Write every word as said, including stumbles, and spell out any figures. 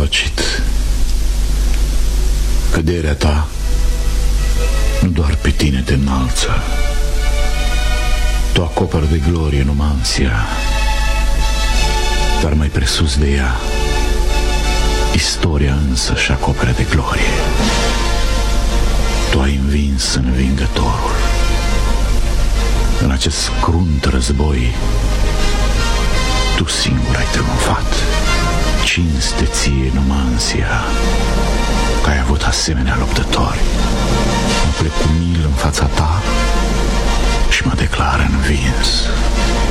nezăpăcit. Căderea ta nu doar pe tine te înalță. Tu acoperi de glorie Numanția, dar mai presus de ea, istoria însă și acopere de glorie. Tu ai învins învingătorul. În acest crunt război, tu singur ai triumfat. Cinste ție, Numanția, că ai avut asemenea luptători. Mă plec cu mil în fața ta și mă declar învins.